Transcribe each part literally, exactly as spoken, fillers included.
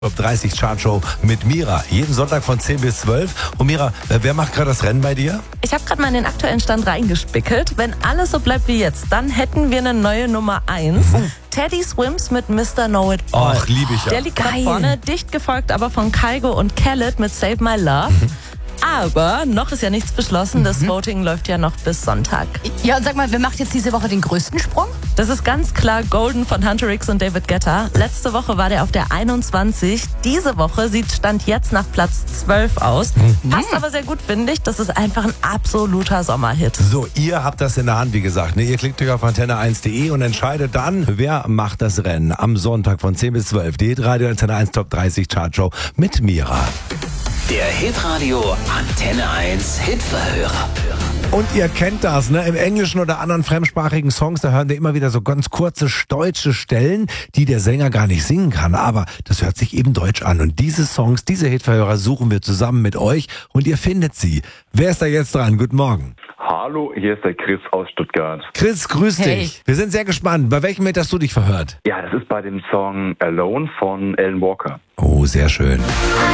Top dreißig Chartshow mit Mira. Jeden Sonntag von zehn bis zwölf. Und Mira, wer macht gerade das Rennen bei dir? Ich habe gerade mal in den aktuellen Stand reingespickelt. Wenn alles so bleibt wie jetzt, dann hätten wir eine neue Nummer eins. Mhm. Teddy Swims mit Mister Know It All. Ach, liebe ich ja. Der liegt gerade vorne, dicht gefolgt aber von Kygo und Khaled mit Save My Love. Mhm. Aber noch ist ja nichts beschlossen. Das mhm. Voting läuft ja noch bis Sonntag. Ja, und sag mal, wer macht jetzt diese Woche den größten Sprung? Das ist ganz klar Golden von Hunter X und David Guetta. Letzte Woche war der auf der einundzwanzig. Diese Woche sieht Stand jetzt nach Platz zwölf aus. Mhm. Passt aber sehr gut, finde ich. Das ist einfach ein absoluter Sommerhit. So, ihr habt das in der Hand, wie gesagt. Ne? Ihr klickt euch auf antenne eins punkt de und entscheidet dann, wer macht das Rennen am Sonntag von zehn bis zwölf. Die Hitradio Antenne eins Top dreißig Chartshow mit Mira. Der Hitradio Antenne eins Hitverhörer. Und ihr kennt das, ne? Im englischen oder anderen fremdsprachigen Songs, da hören wir immer wieder so ganz kurze deutsche Stellen, die der Sänger gar nicht singen kann. Aber das hört sich eben deutsch an. Und diese Songs, diese Hitverhörer suchen wir zusammen mit euch und ihr findet sie. Wer ist da jetzt dran? Guten Morgen. Hallo, hier ist der Chris aus Stuttgart. Chris, grüß Hey. dich. Wir sind sehr gespannt. Bei welchem Hit hast du dich verhört? Ja, das ist bei dem Song Alone von Alan Walker. Oh, sehr schön.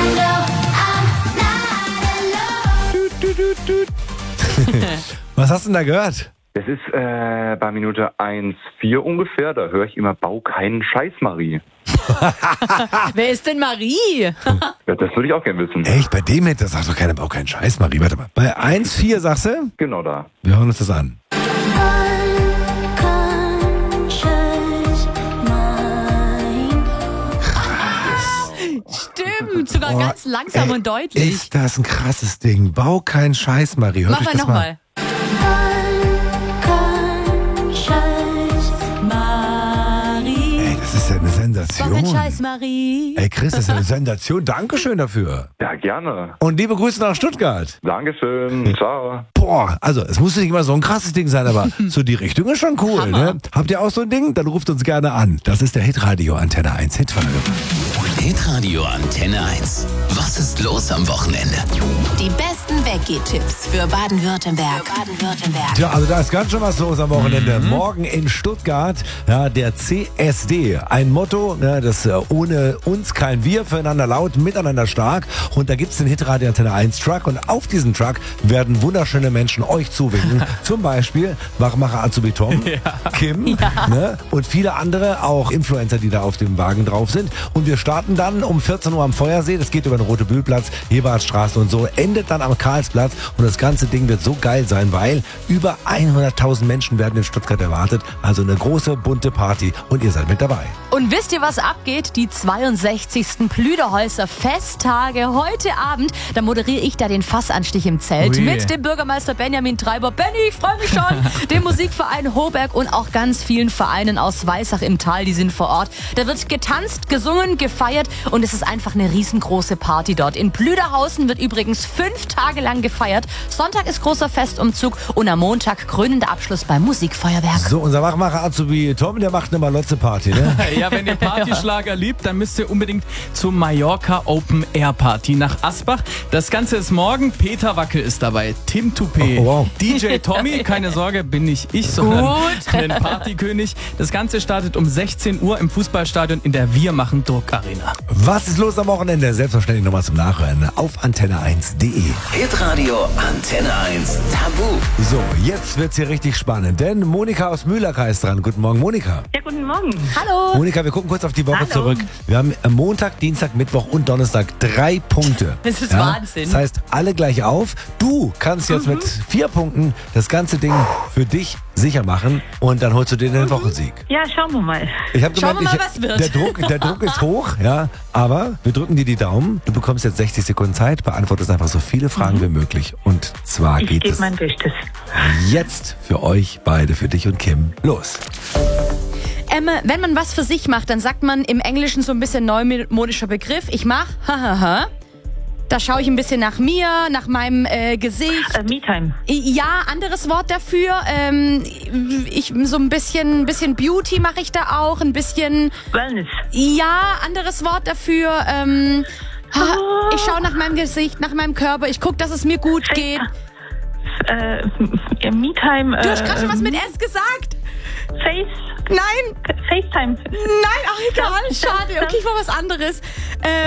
Was hast du denn da gehört? Das ist äh, bei Minute eins Komma vier ungefähr, da höre ich immer, bau keinen Scheiß, Marie. Wer ist denn Marie? Ja, das würde ich auch gerne wissen. Echt, bei dem Hit, das sagt doch keiner, bau keinen Scheiß, Marie. Warte mal. Bei eins Komma vier sagst du? Genau da. Wir hören uns das an. Stimmt, sogar Oh, ganz langsam ey, und deutlich. Ist das ein krasses Ding. Bau keinen Scheiß, Marie. Hört Mach euch mal das nochmal. Ey, das ist ja eine Sensation. Mach keinen Scheiß, Marie. Ey, Chris, das ist ja eine Sensation. Dankeschön dafür. Ja, gerne. Und liebe Grüße nach Stuttgart. Dankeschön. Ciao. Boah, also es muss nicht immer so ein krasses Ding sein, aber so die Richtung ist schon cool. Ne? Habt ihr auch so ein Ding? Dann ruft uns gerne an. Das ist der Hitradio Antenne eins Hitverhörer. Hitradio Antenne eins. Was ist los am Wochenende? Die besten Weggehtipps für Baden-Württemberg. Baden-Württemberg. Tja, also da ist ganz schön was los am Wochenende. Mhm. Morgen in Stuttgart, ja, der C S D. Ein Motto, ne, das äh, ohne uns kein Wir, füreinander laut, miteinander stark. Und da gibt's den Hitradio Antenne eins Truck. Und auf diesem Truck werden wunderschöne Menschen euch zuwinken. Zum Beispiel Wachmacher Azubi Tom, ja. Kim ja. Ne, und viele andere, auch Influencer, die da auf dem Wagen drauf sind. Und wir starten dann um vierzehn Uhr am Feuersee. Das geht über den Rote-Bühl-Platz, Eberhardstraße und so. Endet dann am Karlsplatz. Und das ganze Ding wird so geil sein, weil über hunderttausend Menschen werden in Stuttgart erwartet. Also eine große, bunte Party. Und ihr seid mit dabei. Und wisst ihr, was abgeht? Die zweiundsechzigsten Plüderhäuser Festtage heute Abend. Da moderiere ich da den Fassanstich im Zelt Ui. mit dem Bürgermeister Benjamin Treiber. Benny, ich freue mich schon. Dem Musikverein Hoberg und auch ganz vielen Vereinen aus Weissach im Tal, die sind vor Ort. Da wird getanzt, gesungen, gefeiert und es ist einfach eine riesengroße Party dort. In Plüderhausen wird übrigens fünf Tage lang gefeiert. Sonntag ist großer Festumzug und am Montag krönender Abschluss beim Musikfeuerwerk. So, unser Wachmacher Azubi Tom, der macht eine Malotze-Party, ne? Ja, wenn ihr Partyschlager liebt, dann müsst ihr unbedingt zur Mallorca Open Air Party nach Asbach. Das Ganze ist morgen. Peter Wackel ist dabei, Tim Toupé, Oh, wow. D J Tommy, keine Sorge, bin nicht ich, sondern ein Partykönig. Das Ganze startet um sechzehn Uhr im Fußballstadion in der Wir machen Druck Arena. Was ist los am Wochenende? Selbstverständlich nochmal zum Nachhören auf antenne eins punkt de. Hitradio Antenne eins Tabu. So, jetzt wird's hier richtig spannend, denn Monika aus Mühlacker ist dran. Guten Morgen, Monika. Ja, guten Morgen. Hallo. Monika, wir gucken kurz auf die Woche Hallo. zurück. Wir haben am Montag, Dienstag, Mittwoch und Donnerstag drei Punkte. Das ist Wahnsinn. Das heißt, alle gleich auf. Du kannst jetzt mhm. mit vier Punkten das ganze Ding für dich sicher machen und dann holst du dir den mhm. Wochensieg. Ja, schauen wir mal. Ich hab Schauen gemerkt, wir mal, ich, was wird. Der Druck, der Druck ist hoch, ja, aber wir drücken dir die Daumen. Du bekommst jetzt sechzig Sekunden Zeit, beantwortest einfach so viele Fragen mhm. wie möglich. Und zwar Ich geht gebe es mein Bestes. jetzt für euch beide, für dich und Kim, los. Ähm, wenn man was für sich macht, dann sagt man im Englischen so ein bisschen neumodischer Begriff. Ich mach, hahaha. Da schaue ich ein bisschen nach mir, nach meinem äh, Gesicht. Äh, Me-Time. Ja, anderes Wort dafür. Ähm, ich so ein bisschen, bisschen Beauty mache ich da auch, ein bisschen. Wellness. Ja, anderes Wort dafür. Ähm, ha, ich schaue nach meinem Gesicht, nach meinem Körper. Ich gucke, dass es mir gut geht. Äh, Me-Time. Du hast äh, gerade schon was mit S gesagt. Face. Nein, FaceTime. nein, ach egal, Stopp, stopp, schade. stopp. Okay, ich war was anderes. Äh,